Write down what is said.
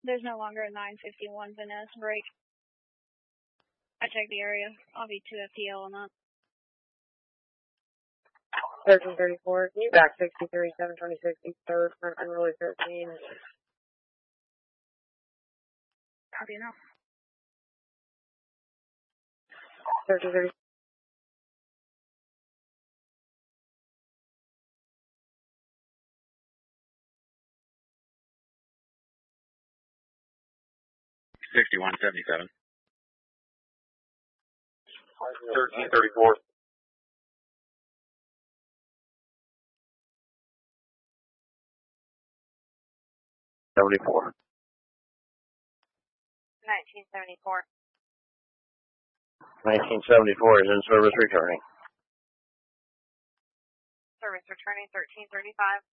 There's no longer a 951 Vanessa break. I checked the area. I'll be 2 FTL on that. 1334, can you back 63, 726, East 3rd, front unruly 13. Copy now. 1330. $61.77. 1334. 74. 1974. 1974 is in service returning. Service returning 1335.